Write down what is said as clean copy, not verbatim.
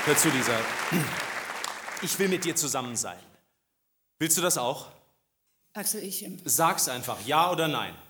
Hör zu, Lisa. Ich will mit dir zusammen sein. Willst du das auch? Axel, Sag's einfach, ja oder nein.